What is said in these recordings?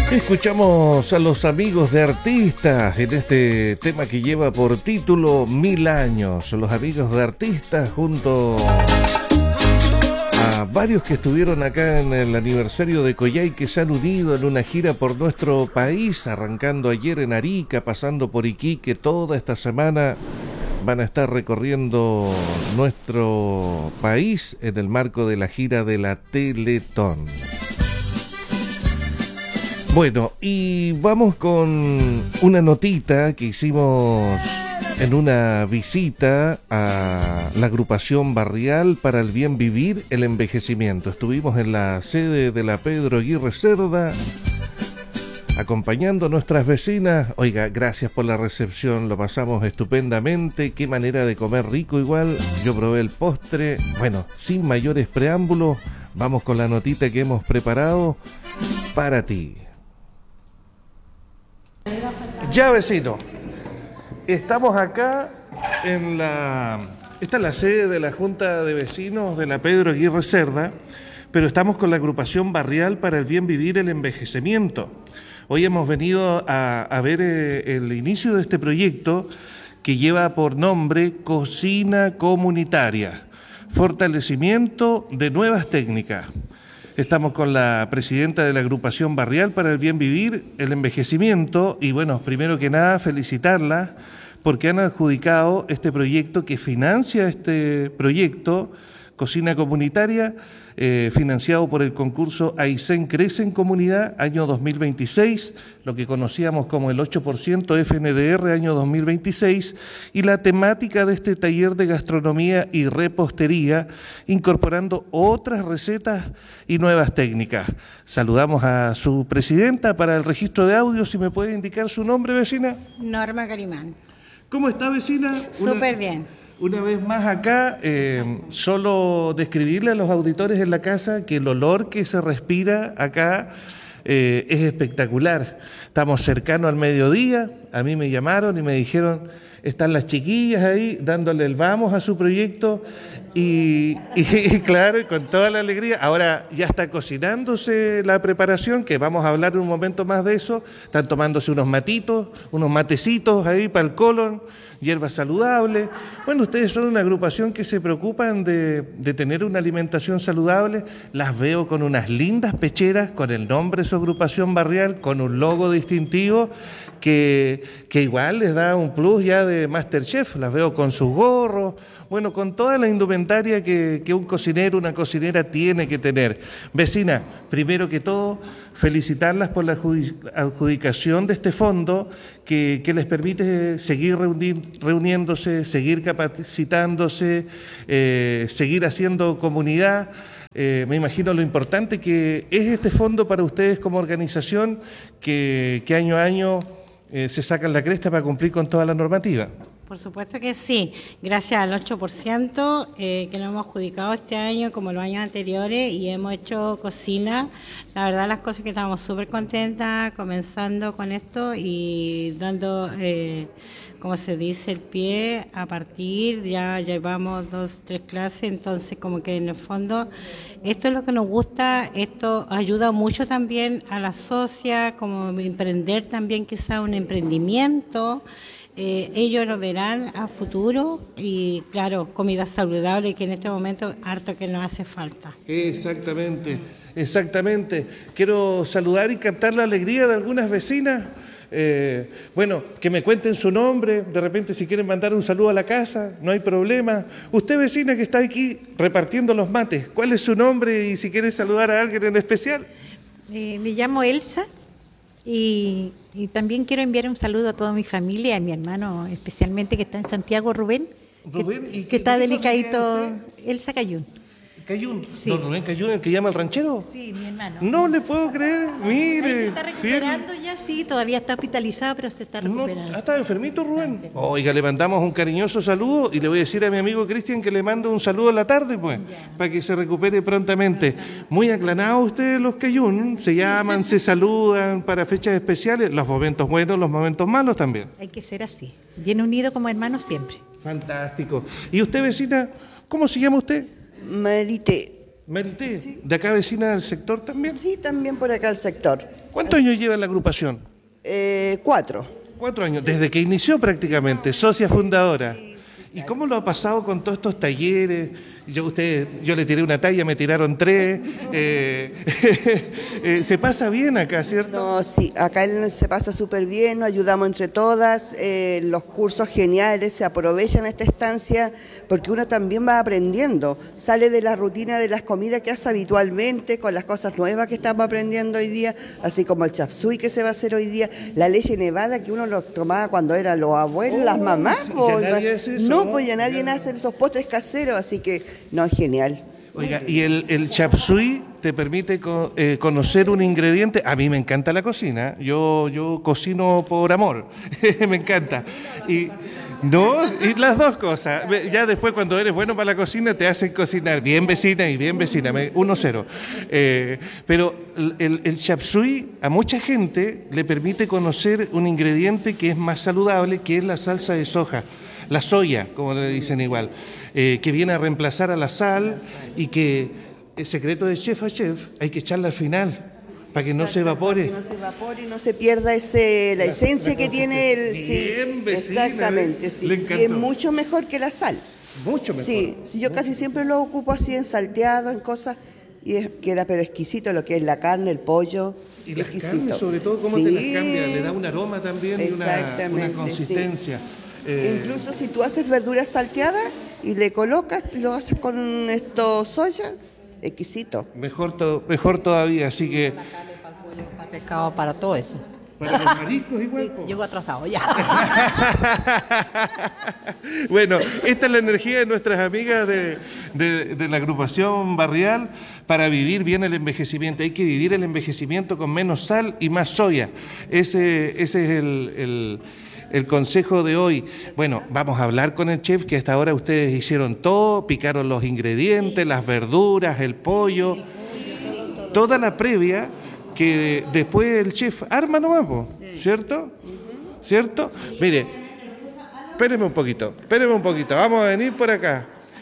Escuchamos a los amigos de artistas en este tema que lleva por título 1000 años. Los amigos de artistas junto a varios que estuvieron acá en el aniversario de Coyhai, que se han unido en una gira por nuestro país, arrancando ayer en Arica, pasando por Iquique. Toda esta semana van a estar recorriendo nuestro país en el marco de la gira de la Teletón. Bueno, y vamos con una notita que hicimos en una visita a la agrupación barrial para el bien vivir, el envejecimiento. Estuvimos en la sede de la Pedro Aguirre Cerda, acompañando a nuestras vecinas. Oiga, gracias por la recepción, lo pasamos estupendamente. Qué manera de comer rico igual. Yo probé el postre. Bueno, sin mayores preámbulos, vamos con la notita que hemos preparado para ti. Ya, vecino, estamos acá esta es la sede de la Junta de Vecinos de la Pedro Aguirre Cerda, pero estamos con la agrupación barrial para el bien vivir, el envejecimiento. Hoy hemos venido a ver el inicio de este proyecto que lleva por nombre Cocina Comunitaria, fortalecimiento de nuevas técnicas. Estamos con la presidenta de la agrupación barrial para el bien vivir, el envejecimiento, y bueno, primero que nada felicitarla porque han adjudicado este proyecto que financia este proyecto, Cocina Comunitaria, financiado por el concurso Aysén Crece en Comunidad, año 2026, lo que conocíamos como el 8% FNDR, año 2026, y la temática de este taller de gastronomía y repostería, incorporando otras recetas y nuevas técnicas. Saludamos a su presidenta para el registro de audio, si me puede indicar su nombre, vecina. Norma Carimán. ¿Cómo está, vecina? Súper bien. Una vez más acá, solo describirle a los auditores en la casa que el olor que se respira acá es espectacular. Estamos cercanos al mediodía, a mí me llamaron y me dijeron, están las chiquillas ahí dándole el vamos a su proyecto y claro, con toda la alegría. Ahora ya está cocinándose la preparación, que vamos a hablar en un momento más de eso. Están tomándose unos matitos, unos matecitos ahí para el colon, hierbas saludables. Bueno, ustedes son una agrupación que se preocupan de tener una alimentación saludable. Las veo con unas lindas pecheras, con el nombre de su agrupación barrial, con un logo distintivo que igual les da un plus ya de MasterChef. Las veo con sus gorros, bueno, con toda la indumentaria que un cocinero, una cocinera tiene que tener. Vecina, primero que todo, felicitarlas por la adjudicación de este fondo que les permite seguir reuniéndose, seguir capacitándose, seguir haciendo comunidad. Me imagino lo importante que es este fondo para ustedes como organización que año a año se sacan la cresta para cumplir con toda la normativa. Por supuesto que sí, gracias al 8% que nos hemos adjudicado este año como los años anteriores y hemos hecho cocina. La verdad las cosas que estamos súper contentas comenzando con esto y dando, como se dice, el pie a partir, ya llevamos 2, 3 clases, entonces como que en el fondo esto es lo que nos gusta, esto ayuda mucho también a la socia, como emprender también quizá un emprendimiento. Ellos lo verán a futuro y claro, comida saludable que en este momento harto que nos hace falta. Exactamente, exactamente. Quiero saludar y captar la alegría de algunas vecinas. Bueno, que me cuenten su nombre, de repente si quieren mandar un saludo a la casa, no hay problema. Usted, vecina que está aquí repartiendo los mates, ¿cuál es su nombre y si quiere saludar a alguien en especial? Me llamo Elsa. Y también quiero enviar un saludo a toda mi familia, a mi hermano especialmente que está en Santiago, Rubén, que está delicadito, Elsa Cayún. ¿Cayún? Sí. ¿Don Rubén Cayún, el que llama el ranchero? Sí, mi hermano. No le puedo creer, mire. Ahí se está recuperando ya, sí, todavía está hospitalizado, pero se está recuperando. ¿Está enfermito, Rubén? Oiga, le mandamos un cariñoso saludo y le voy a decir a mi amigo Cristian que le mando un saludo a la tarde, pues, para que se recupere prontamente. Muy aclanados ustedes los Cayún, se llaman, se saludan para fechas especiales, los momentos buenos, los momentos malos también. Hay que ser así, bien unido como hermanos siempre. Fantástico. ¿Y usted, vecina, cómo se llama usted? Marité. Marité, sí. ¿De acá vecina del sector también? Sí, también por acá el sector. ¿Cuántos años lleva la agrupación? 4. 4 años, sí. Desde que inició prácticamente, socia fundadora. Sí, claro. ¿Y cómo lo ha pasado con todos estos talleres? Yo le tiré una talla, me tiraron 3. Se pasa bien acá, ¿cierto? No, sí, acá se pasa súper bien, nos ayudamos entre todas, los cursos geniales, se aprovechan esta estancia porque uno también va aprendiendo, sale de la rutina de las comidas que hace habitualmente con las cosas nuevas que estamos aprendiendo hoy día, así como el chap suey que se va a hacer hoy día, la leche nevada que uno lo tomaba cuando eran los abuelos, las mamás, pues ya nadie hace esos postres caseros, así que no, es genial. Oiga, y el chap suey te permite conocer un ingrediente. A mí me encanta la cocina, yo cocino por amor, me encanta. Y las dos cosas. Ya después cuando eres bueno para la cocina te hacen cocinar bien vecina, 1-0. Pero el chap suey a mucha gente le permite conocer un ingrediente que es más saludable, que es la salsa de soja. La soya, como le dicen igual, que viene a reemplazar a la sal y que el secreto de chef a chef hay que echarla al final para que no se evapore. Para que no se evapore y no se pierda la esencia que tiene el... Bien, vecina, exactamente, sí. Y es mucho mejor que la sal. Mucho mejor. Sí, yo casi siempre lo ocupo así en salteado, en cosas, y queda pero exquisito lo que es la carne, el pollo. Y las carnes, sobre todo, cómo te las cambia, le da un aroma también y una consistencia. Sí. Incluso si tú haces verduras salteadas y le colocas, lo haces con soya, exquisito. Mejor todavía, así que... Para la carne, para el pollo, para el pescado, para todo eso. Para los mariscos igual. Sí, llego atrasado ya. Bueno, esta es la energía de nuestras amigas de la agrupación barrial para vivir bien el envejecimiento. Hay que vivir el envejecimiento con menos sal y más soya. Ese es el consejo de hoy. Bueno, vamos a hablar con el chef, que hasta ahora ustedes hicieron todo, picaron los ingredientes, las verduras, el pollo, toda la previa que después el chef arma nomás, ¿cierto? ¿Cierto? Mire, espéreme un poquito, vamos a venir por acá.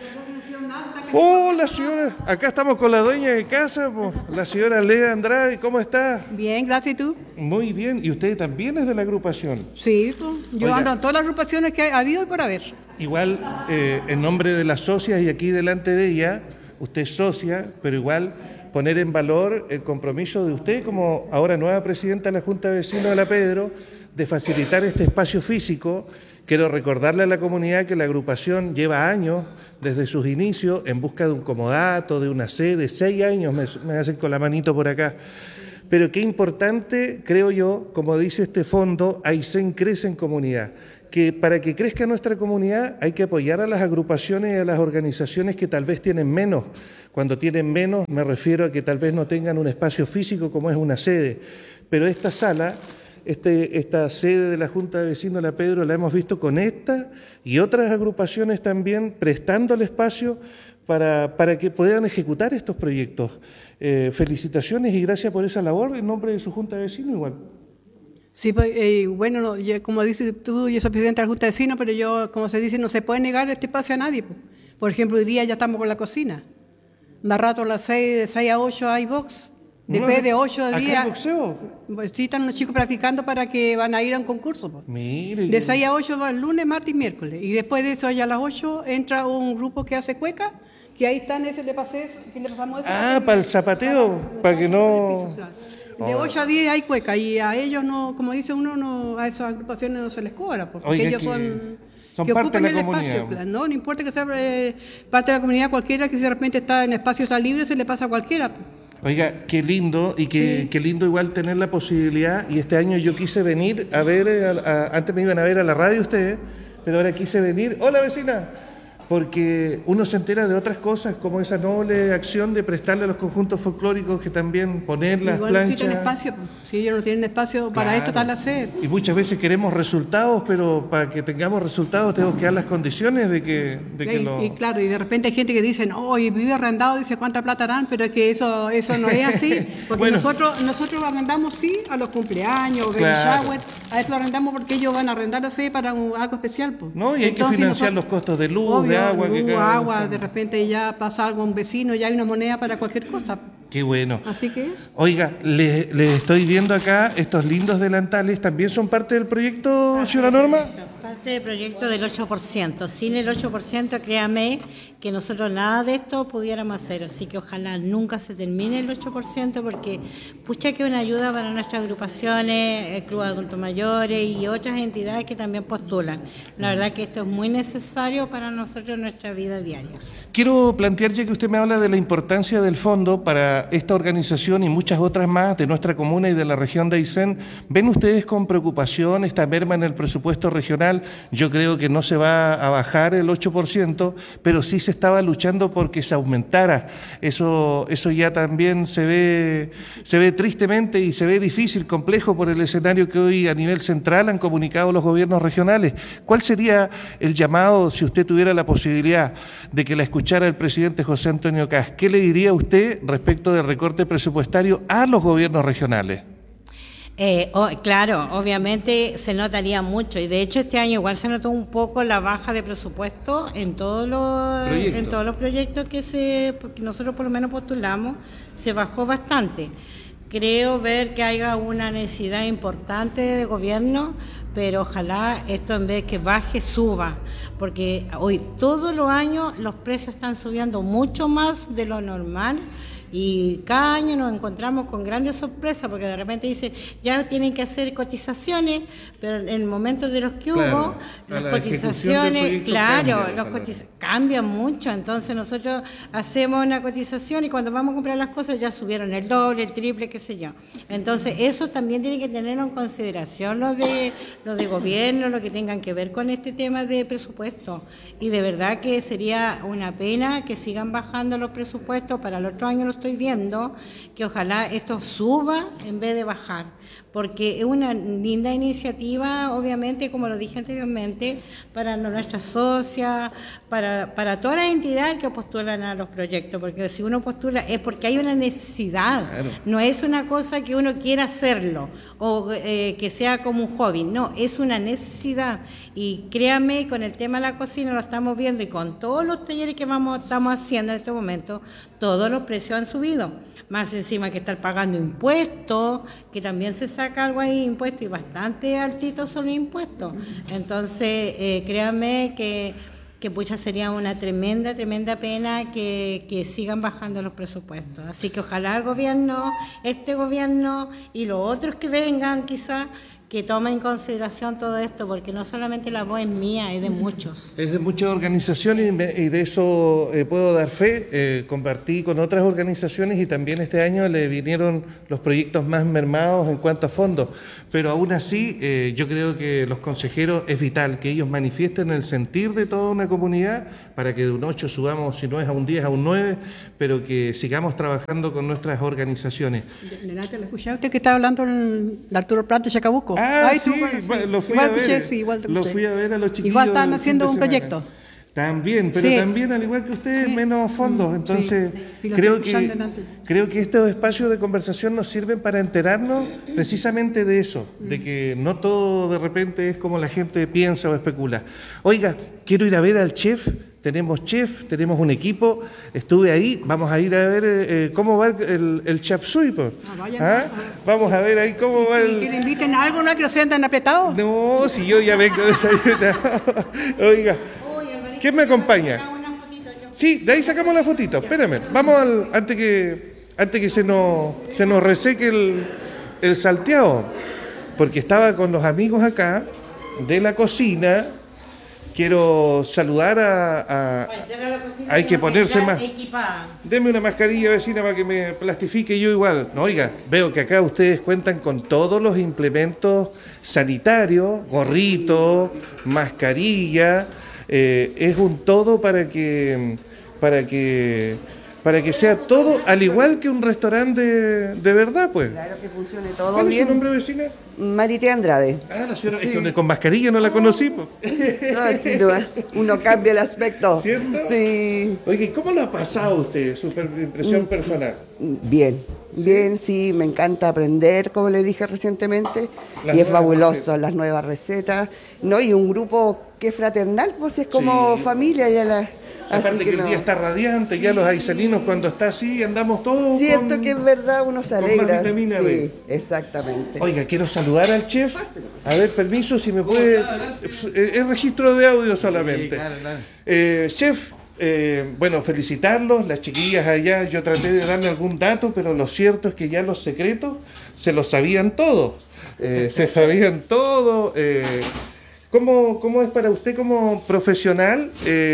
La señora, acá estamos con la dueña de casa, la señora Leda Andrade, ¿cómo está? Bien, gracias, ¿y tú? Muy bien, ¿y usted también es de la agrupación? Sí, yo ando en todas las agrupaciones que ha habido y por haber. Igual, en nombre de las socias y aquí delante de ella, usted es socia, pero igual poner en valor el compromiso de usted como ahora nueva presidenta de la Junta de Vecinos de La Pedro, de facilitar este espacio físico. Quiero recordarle a la comunidad que la agrupación lleva años, desde sus inicios, en busca de un comodato, de una sede, 6 años, me hacen con la manito por acá. Pero qué importante, creo yo, como dice este fondo, Aysén crece en comunidad, que para que crezca nuestra comunidad hay que apoyar a las agrupaciones y a las organizaciones que tal vez tienen menos. Cuando tienen menos me refiero a que tal vez no tengan un espacio físico como es una sede, pero esta sala... Esta sede de la Junta de Vecinos de La Pedro la hemos visto con esta y otras agrupaciones también prestando el espacio para que puedan ejecutar estos proyectos. Felicitaciones y gracias por esa labor en nombre de su Junta de Vecinos igual. Sí, pues, bueno, como dices tú, yo soy presidenta de la Junta de Vecinos, pero yo, como se dice, no se puede negar este espacio a nadie. Por ejemplo, hoy día ya estamos con la cocina. Más rato a las 6, de 6 a 8 hay box. Después de 8 días. ¿Acá boxeo? Sí, están los chicos practicando para que van a ir a un concurso. Mire. De 6 a 8 va el lunes, martes y miércoles. Y después de eso, allá a las 8, entra un grupo que hace cueca, que ahí están, ese le pasé eso, que le pasamos eso. Para el zapateo, para que no... De 8 a 10 hay cueca y a ellos no, como dice uno, no, a esas agrupaciones no se les cobra, porque oiga, ellos son que parte ocupen de la el comunidad. espacio, no importa que sea parte de la comunidad cualquiera, que si de repente está en espacio está libre, se le pasa a cualquiera. Oiga, qué lindo y qué lindo igual tener la posibilidad, y este año yo quise venir a ver, antes me iban a ver a la radio ustedes, pero ahora quise venir, hola vecina, porque uno se entera de otras cosas, como esa noble acción de prestarle a los conjuntos folclóricos, que también poner las igual planchas. Necesitan espacio, si ellos no tienen espacio, para Claro. esto está la sede. Y muchas veces queremos resultados, pero para que tengamos resultados tenemos que dar las condiciones de que Y claro, y de repente hay gente que dice, no, y vive arrendado, dice cuánta plata harán, pero es que eso no es así, porque Bueno. nosotros arrendamos sí a los cumpleaños, baby Claro. shower, a eso lo arrendamos porque ellos van a arrendar la sede para algo especial. Pues. No, y hay que financiar los costos de luz, obvio, agua. luz, que agua, de repente ya pasa algo a un vecino, ya hay una moneda para cualquier cosa. Qué bueno. Así que es. Oiga, le estoy viendo acá estos lindos delantales. ¿También son parte del proyecto, señora Norma? Parte del proyecto del 8%. Sin el 8%, créame que nosotros nada de esto pudiéramos hacer. Así que ojalá nunca se termine el 8%, porque pucha que es una ayuda para nuestras agrupaciones, el Club de Adultos Mayores y otras entidades que también postulan. La verdad que esto es muy necesario para nosotros en nuestra vida diaria. Quiero plantear, ya que usted me habla de la importancia del fondo para esta organización y muchas otras más de nuestra comuna y de la región de Aysén, ¿ven ustedes con preocupación esta merma en el presupuesto regional? Yo creo que no se va a bajar el 8%, pero sí se estaba luchando porque se aumentara. Eso ya también se ve tristemente y se ve difícil, complejo por el escenario que hoy a nivel central han comunicado los gobiernos regionales. ¿Cuál sería el llamado, si usted tuviera la posibilidad de que la escuchara el presidente José Antonio Kast? ¿Qué le diría usted respecto del recorte presupuestario a los gobiernos regionales? Claro, obviamente se notaría mucho, y de hecho este año igual se notó un poco la baja de presupuesto en todos los proyectos que nosotros por lo menos postulamos. Se bajó bastante. Creo ver que haya una necesidad importante de gobierno, pero ojalá esto en vez que baje, suba, porque hoy todos los años los precios están subiendo mucho más de lo normal. Y cada año nos encontramos con grandes sorpresas, porque de repente dicen, ya tienen que hacer cotizaciones, pero en el momento de los que hubo, las cotizaciones, cambian mucho. Entonces nosotros hacemos una cotización y cuando vamos a comprar las cosas ya subieron el doble, el triple, qué sé yo. Entonces eso también tiene que tener en consideración lo de gobierno, lo que tengan que ver con este tema de presupuesto. Y de verdad que sería una pena que sigan bajando los presupuestos. Para el otro año lo estoy viendo, que ojalá esto suba en vez de bajar, porque es una linda iniciativa, obviamente, como lo dije anteriormente, para nuestras socias, para todas las entidades que postulan a los proyectos, porque si uno postula es porque hay una necesidad, claro. No es una cosa que uno quiera hacerlo o que sea como un hobby, no, es una necesidad. Y créame, con el tema de la cocina lo estamos viendo, y con todos los talleres que estamos haciendo en este momento, todos los precios han subido, más encima que estar pagando impuestos, que también se saca algo ahí, impuestos, y bastante altitos son los impuestos. Entonces, créanme que pucha, sería una tremenda pena que sigan bajando los presupuestos. Así que ojalá el gobierno, este gobierno y los otros que vengan quizás, que tomen en consideración todo esto, porque no solamente la voz es mía, es de muchos. Es de muchas organizaciones y de eso puedo dar fe. Compartí con otras organizaciones y también este año le vinieron los proyectos más mermados en cuanto a fondos, pero aún así yo creo que los consejeros es vital que ellos manifiesten el sentir de toda una comunidad para que de un 8 subamos, si no es a un 10, a un 9, pero que sigamos trabajando con nuestras organizaciones. Renata, ¿le escuché a usted que estaba hablando de Arturo Prat de Chacabuco? Ay, sí, lo fui a ver. Lo fui a ver a los chiquillos. Igual están haciendo un proyecto. También, pero también, al igual que ustedes, menos fondos. Entonces, creo que estos espacios de conversación nos sirven para enterarnos precisamente de eso, de que no todo de repente es como la gente piensa o especula. Oiga, quiero ir a ver al chef. Tenemos chef, tenemos un equipo, estuve ahí, vamos a ir a ver cómo va el chap suey. Vamos a ver ahí cómo va el... ¿Que le inviten a algo, no que lo sean tan apretados? No, si yo ya vengo desayunado. Oiga, ¿quién me acompaña? Sí, de ahí sacamos la fotito, espérame. Vamos antes que se nos reseque el salteado, porque estaba con los amigos acá de la cocina. Quiero saludar hay que ponerse más. Deme una mascarilla, vecina, para que me plastifique yo igual. No, oiga, veo que acá ustedes cuentan con todos los implementos sanitarios, gorrito, mascarilla. Es un todo para que sea todo al igual que un restaurante de verdad, pues. Claro, que funcione todo bien. ¿Cuál es bien. su nombre, vecina? Marité Andrade. Ah, la señora, sí. Es que con mascarilla no la conocí. No, así no es. Uno cambia el aspecto. ¿Cierto? Sí. Oye, ¿cómo lo ha pasado usted, su impresión personal? Bien. Bien, sí, me encanta aprender, como le dije recientemente, Las y es nuevas fabuloso, recetas. las nuevas recetas, ¿no? Y un grupo que es fraternal, pues es como Sí. familia, ya la, así Aparte que el no. día está radiante, ya los aicelinos cuando está así andamos todos Cierto que es verdad, uno se con más alegra. vitamina Sí, B. exactamente. Oiga, quiero saludar al chef. A ver, permiso, si me puede... Es registro de audio solamente. Chef, bueno, felicitarlos, las chiquillas allá, yo traté de darle algún dato, pero lo cierto es que ya los secretos se los sabían todos. Se sabían todo. ¿Cómo es para usted como profesional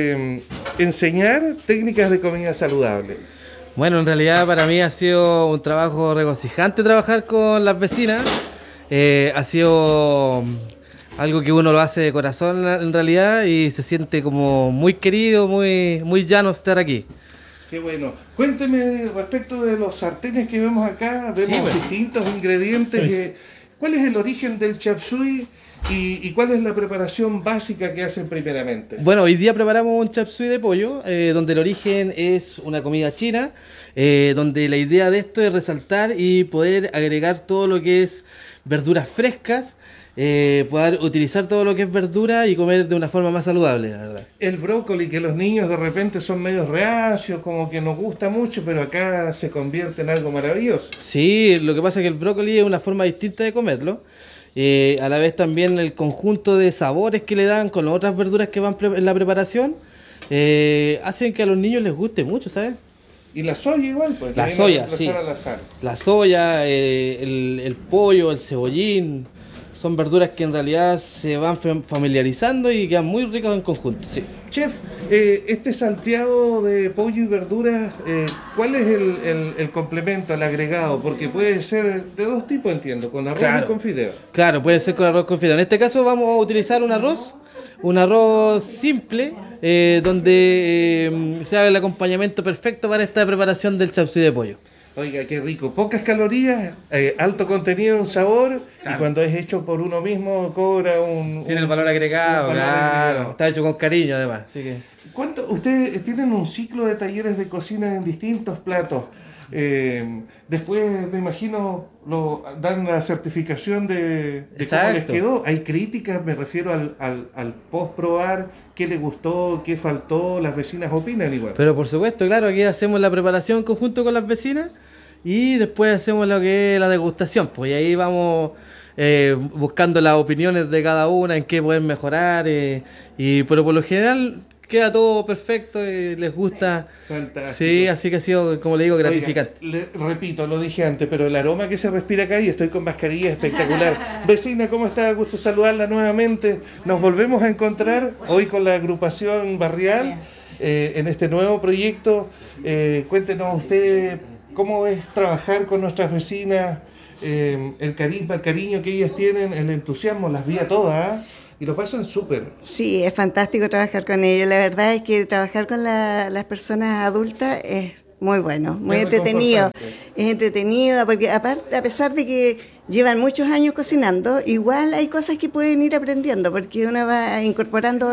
enseñar técnicas de comida saludable? Bueno, en realidad para mí ha sido un trabajo regocijante trabajar con las vecinas. Ha sido algo que uno lo hace de corazón en realidad y se siente como muy querido, muy llano estar aquí. Qué bueno. Cuénteme respecto de los sartenes que vemos acá, vemos distintos ingredientes. ¿Cuál es el origen del chop suey y cuál es la preparación básica que hacen primeramente? Bueno, hoy día preparamos un chop suey de pollo, donde el origen es una comida china, donde la idea de esto es resaltar y poder agregar todo lo que es verduras frescas, poder utilizar todo lo que es verdura y comer de una forma más saludable, la verdad. El brócoli, que los niños de repente son medio reacios, como que nos gusta mucho, pero acá se convierte en algo maravilloso. Sí, lo que pasa es que el brócoli es una forma distinta de comerlo. A la vez también el conjunto de sabores que le dan con las otras verduras que van en la preparación hacen que a los niños les guste mucho, ¿sabes? Y la soya igual, pues. La viene a soya, reemplazar sí. a la sal. La soya, el pollo, el cebollín, son verduras que en realidad se van familiarizando y quedan muy ricas en conjunto, sí. Chef, este salteado de pollo y verduras, ¿cuál es el complemento, el agregado? Porque puede ser de dos tipos, entiendo, con arroz Claro. y con fideo. Claro, puede ser con arroz con fideo. En este caso vamos a utilizar un arroz simple, donde se haga el acompañamiento perfecto para esta preparación del chop suey de pollo. Oiga, qué rico. Pocas calorías, alto contenido en sabor, y cuando es hecho por uno mismo cobra un... Tiene el valor agregado, un valor claro. agregado. Está hecho con cariño además. Así que... Ustedes tienen un ciclo de talleres de cocina en distintos platos? Después, me imagino, dan la certificación de cómo les Exacto. quedó. Hay críticas, me refiero al post-probar, qué les gustó, qué faltó, las vecinas opinan igual. Pero por supuesto, claro, aquí hacemos la preparación en conjunto con las vecinas y después hacemos lo que es la degustación. Pues y ahí vamos buscando las opiniones de cada una, en qué pueden mejorar. Pero por lo general queda todo perfecto y les gusta. Fantástico. Sí, así que ha sido, como le digo, gratificante. Oiga, repito, lo dije antes, pero el aroma que se respira acá, y estoy con mascarilla, es espectacular. Vecina, ¿cómo está? Gusto saludarla nuevamente. Nos volvemos a encontrar hoy con la agrupación barrial en este nuevo proyecto. Cuéntenos usted cómo es trabajar con nuestras vecinas, el carisma, el cariño que ellas tienen, el entusiasmo, las vi a todas, ¿eh? Y lo pasan súper. Sí, es fantástico trabajar con ellos. La verdad es que trabajar con las personas adultas es muy bueno, muy Es entretenido. reconfortante. Es entretenido porque aparte, a pesar de que llevan muchos años cocinando, igual hay cosas que pueden ir aprendiendo porque uno va incorporando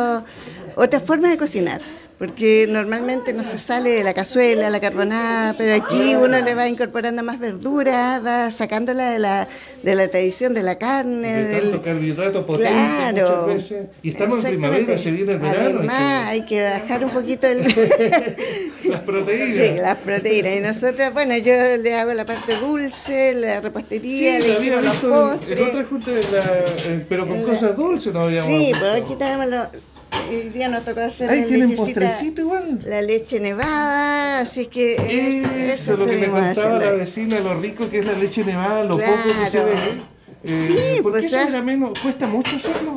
otras formas de cocinar. Porque normalmente no se sale de la cazuela, la carbonada, pero aquí uno le va incorporando más verduras, va sacándola de la tradición de la carne. De tanto carbohidrato potente Claro, muchas veces. Y estamos en exactamente. primavera, se viene el verano. Además, hay que bajar un poquito Las proteínas. Sí, las proteínas. Y nosotros, bueno, yo le hago la parte dulce, la repostería, Sí, le lo había hicimos los visto en postres. otra junta, pero con cosas dulces no habíamos Sí, visto. pues aquí tenemos hoy día nos tocó hacer Ay, la ¿tienen lechecita, postrecito igual? la leche nevada, así que Eso es lo que me estuvimos contaba la haciendo. vecina, lo rico que es la leche nevada, lo Claro. poco que se ve. Sí, ¿Por pues qué será menos? ¿Cuesta mucho hacerlo?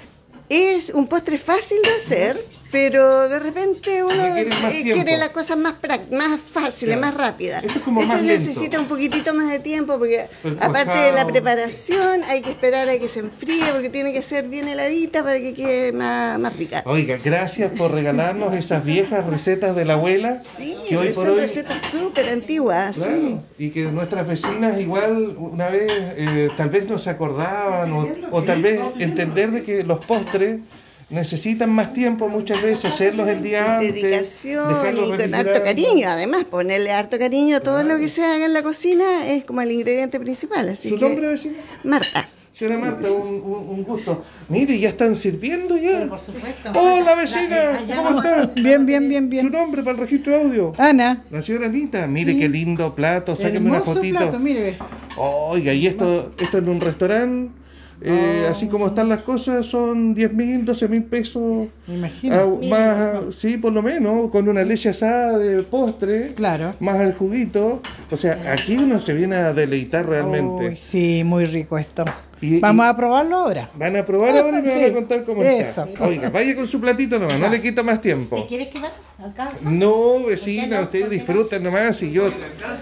Es un postre fácil de hacer, pero de repente uno Requiere más tiempo. quiere las cosas más fáciles, Claro. más rápidas. Esto es como más lento. Necesita un poquitito más de tiempo porque El aparte de la cuajado. preparación hay que esperar a que se enfríe porque tiene que ser bien heladita para que quede más rica. Oiga, gracias por regalarnos esas viejas recetas de la abuela. Sí, que hoy pero por son hoy, recetas súper antiguas. claro, Sí. y que nuestras vecinas igual una vez tal vez no se acordaban o tal vez entender de que los postres necesitan más tiempo muchas veces, hacerlos el día antes. Dedicación dejarlos y con refrigerar. harto cariño, además, ponerle harto cariño a todo lo que se haga en la cocina es como el ingrediente principal. Así ¿Su que, nombre, vecina? Marta. Señora Marta, un gusto. Mire, ya están sirviendo ya. Por supuesto. Hola, vecina, ¿cómo está? Bien. ¿Su nombre para el registro de audio? Ana. La señora Anita, mire qué lindo plato, sáquenme una Hermoso fotito. plato, mire. Oiga, y esto en un restaurante, así como están las cosas, son 10.000, 12.000 pesos. Me imagino. Más, sí, por lo menos, con una leche asada de postre, Claro. más el juguito. O sea, aquí uno se viene a deleitar realmente. Uy, sí, muy rico esto. Y- Vamos a probarlo ahora. Van a probar ahora y me Sí, van a contar cómo eso. está. Oiga, vaya con su platito nomás, no le quito más tiempo. ¿Te quieres quedar? ¿Alcanza? No, vecina, ustedes disfrutan nomás y yo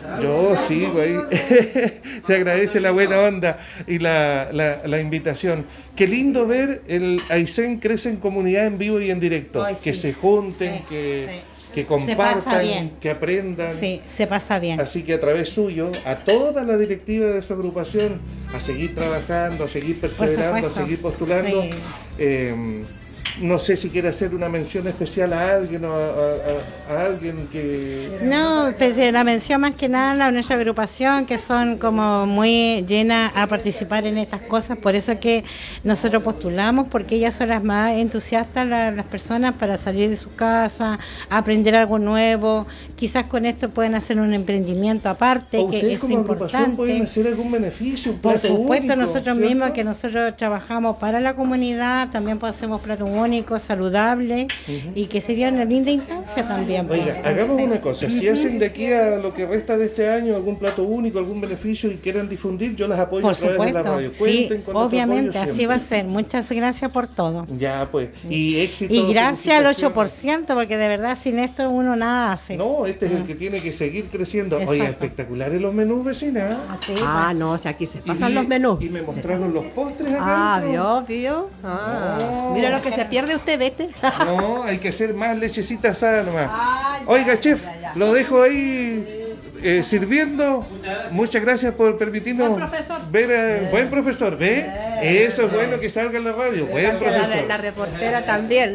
sigo ahí. Se agradece la buena onda y la invitación. Qué lindo ver el Aysén crece en comunidad en vivo y en directo. Ay, que sí. se junten, Sí, que Se pasa compartan, bien. que aprendan. Sí, se pasa bien. Así que a través suyo, a toda la directiva de su agrupación, a seguir trabajando, a seguir perseverando, a supuesto. seguir postulando. Sí. No sé si quiere hacer una mención especial a alguien o a alguien que... No, pues, la mención más que nada a nuestra agrupación, que son como muy llenas a participar en estas cosas, por eso que nosotros postulamos, porque ellas son las más entusiastas, las personas, para salir de su casa, aprender algo nuevo, quizás con esto pueden hacer un emprendimiento aparte, ¿O que ustedes es como agrupación pueden importante. hacer algún beneficio? Un Por plato supuesto, único, nosotros ¿cierto? mismos, que nosotros trabajamos para la comunidad, también hacemos platos únicos, saludables, y que sería una linda instancia también. pues. Oiga, hagamos una cosa, si hacen de aquí a lo que resta de este año algún plato único, algún beneficio y quieran difundir, yo las apoyo Por a través de la supuesto, radio. sí, Cuenten con nuestro obviamente, apoyo así va a siempre. ser. Muchas gracias por todo. Ya, pues, y éxito. Y gracias al felicitaciones. 8%, porque de verdad sin esto uno nada hace. No, este es el que tiene que seguir creciendo. Oiga, Exacto. espectaculares los menús, vecina. Así, Ah, no, o sea, aquí se Y pasan vi- los menús. Y me mostraron los postres acá. Ah, adentro. vio. Ah, No. mira lo que se pierde usted, vete. No, hay que hacer más lechecita asada nomás. Oiga, chef, lo dejo ahí sirviendo. Muchas gracias por permitirnos Buen profesor. ver. Buen profesor, ¿ve? Eso es bueno que salga en la radio. Buen profesor. La reportera también.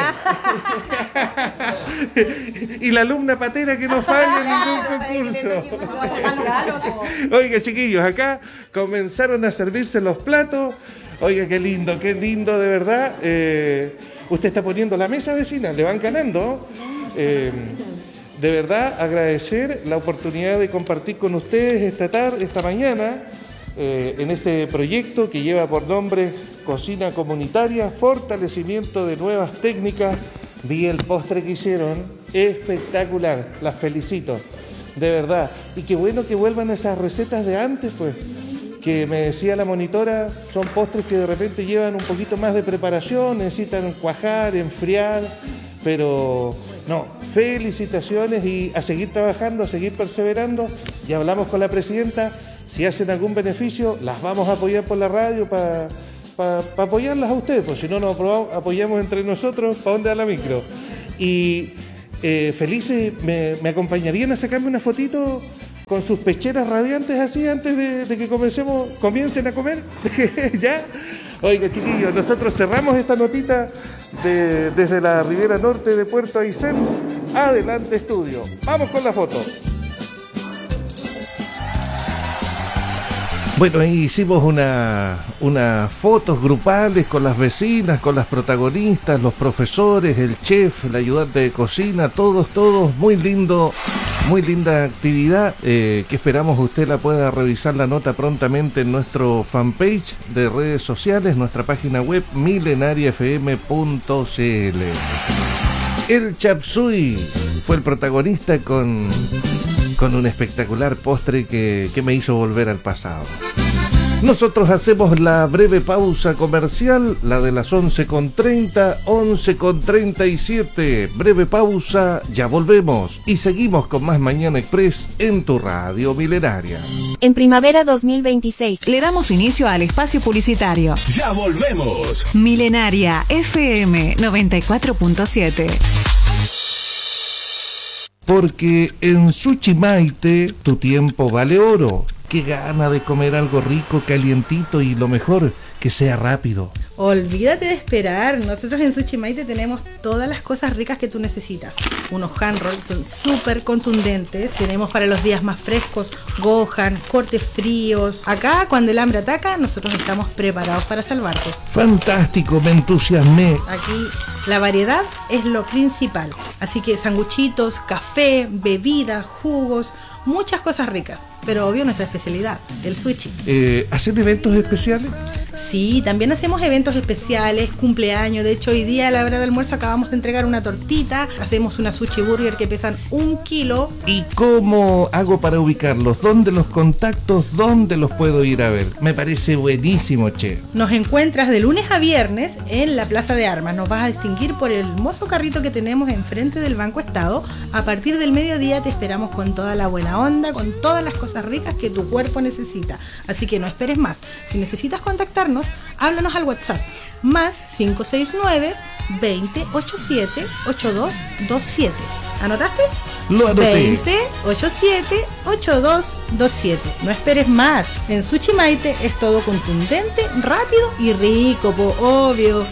También. Y la alumna patera que no falla en ningún concurso. Oiga, chiquillos, acá comenzaron a servirse los platos. Oiga, qué lindo de verdad. Usted está poniendo la mesa, vecina, le van ganando. De verdad, agradecer la oportunidad de compartir con ustedes esta mañana en este proyecto que lleva por nombre Cocina Comunitaria, Fortalecimiento de Nuevas Técnicas. Vi el postre que hicieron, espectacular, las felicito, de verdad. Y qué bueno que vuelvan esas recetas de antes, pues, que me decía la monitora, son postres que de repente llevan un poquito más de preparación, necesitan cuajar, enfriar, pero no, felicitaciones y a seguir trabajando, a seguir perseverando. Ya hablamos con la presidenta, si hacen algún beneficio, las vamos a apoyar por la radio para apoyarlas a ustedes, pues si no nos apoyamos entre nosotros, ¿para dónde va la micro? Y felices, ¿me acompañarían a sacarme una fotito con sus pecheras radiantes así antes de que comiencen a comer? ¿Ya? Oiga, chiquillos, nosotros cerramos esta notita desde la ribera norte de Puerto Aysén. Adelante, estudio. Vamos con la foto. Bueno, ahí hicimos unas fotos grupales con las vecinas, con las protagonistas, los profesores, el chef, el ayudante de cocina, todos, muy lindo, muy linda actividad, que esperamos usted la pueda revisar la nota prontamente en nuestro fanpage de redes sociales, nuestra página web milenariafm.cl. El chapsui fue el protagonista con un espectacular postre que me hizo volver al pasado. Nosotros hacemos la breve pausa comercial, la de las 11:30, 11:37. Breve pausa, ya volvemos y seguimos con más Mañana Express en tu radio milenaria. En primavera 2026 le damos inicio al espacio publicitario. ¡Ya volvemos! Milenaria FM 94.7. Porque en Suchimaite tu tiempo vale oro. Qué gana de comer algo rico, calientito y lo mejor, que sea rápido. Olvídate de esperar. Nosotros en Sushi Maite tenemos todas las cosas ricas que tú necesitas. Unos hand rolls son súper contundentes. Tenemos para los días más frescos, gohan, cortes fríos. Acá, cuando el hambre ataca, nosotros estamos preparados para salvarte. Fantástico, me entusiasmé. Aquí la variedad es lo principal. Así que sanguchitos, café, bebidas, jugos, muchas cosas ricas. Pero obvio nuestra especialidad, el sushi. ¿Hacen eventos especiales? Sí, también hacemos eventos especiales, cumpleaños. De hecho, hoy día a la hora del almuerzo acabamos de entregar una tortita. Hacemos una sushi burger que pesan 1 kilo. ¿Y cómo hago para ubicarlos? ¿Dónde los contactos? ¿Dónde los puedo ir a ver? Me parece buenísimo, che. Nos encuentras de lunes a viernes en la Plaza de Armas. Nos vas a distinguir por el hermoso carrito que tenemos enfrente del Banco Estado. A partir del mediodía te esperamos con toda la buena onda, con todas las cosas ricas que tu cuerpo necesita. Así que no esperes más. Si necesitas contactarnos, háblanos al WhatsApp más 569 2087 8227. ¿Anotaste? Lo anoté. 2087 8227. No esperes más. En Sushi Maite es todo contundente, rápido y rico, obvio.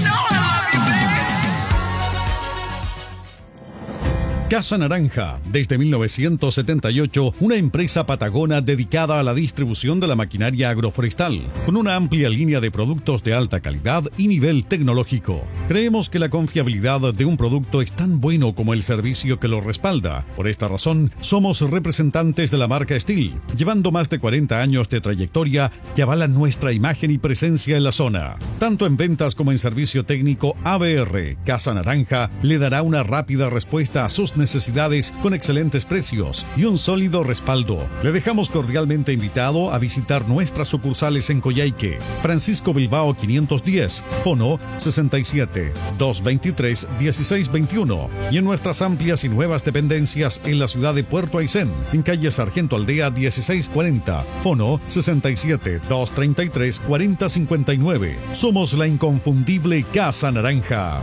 Casa Naranja, desde 1978, una empresa patagona dedicada a la distribución de la maquinaria agroforestal, con una amplia línea de productos de alta calidad y nivel tecnológico. Creemos que la confiabilidad de un producto es tan bueno como el servicio que lo respalda. Por esta razón, somos representantes de la marca Steel, llevando más de 40 años de trayectoria que avalan nuestra imagen y presencia en la zona. Tanto en ventas como en servicio técnico, ABR Casa Naranja le dará una rápida respuesta a sus necesidades con excelentes precios y un sólido respaldo. Le dejamos cordialmente invitado a visitar nuestras sucursales en Coyhaique, Francisco Bilbao 510, Fono 67 223 1621, y en nuestras amplias y nuevas dependencias en la ciudad de Puerto Aysén, en calle Sargento Aldea 1640, Fono 67 233 4059. Somos la inconfundible Casa Naranja.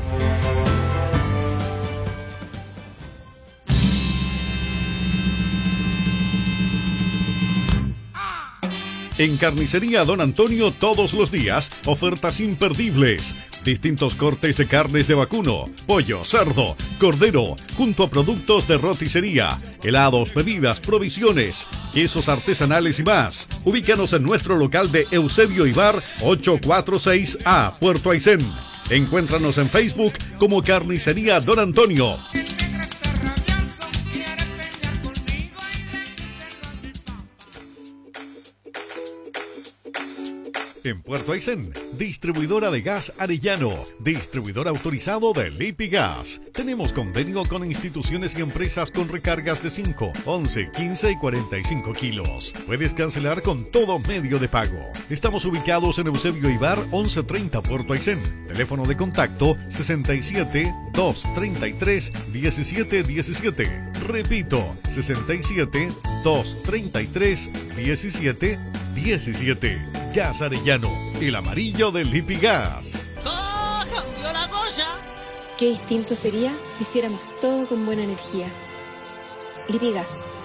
En Carnicería Don Antonio todos los días, ofertas imperdibles. Distintos cortes de carnes de vacuno, pollo, cerdo, cordero, junto a productos de roticería, helados, bebidas, provisiones, quesos artesanales y más. Ubícanos en nuestro local de Eusebio Ibar 846A, Puerto Aysén. Encuéntranos en Facebook como Carnicería Don Antonio. En Puerto Aysén, distribuidora de gas Arellano, distribuidor autorizado de Lipigas. Tenemos convenio con instituciones y empresas con recargas de 5, 11, 15 y 45 kilos. Puedes cancelar con todo medio de pago. Estamos ubicados en Eusebio Ibar 1130 Puerto Aysén. Teléfono de contacto 67 233 1717. Repito, 67 233 1717. Gas Arellano, el amarillo del Lipigas. ¡Oh, cambió la cosa! Qué distinto sería si hiciéramos todo con buena energía. Lipigas.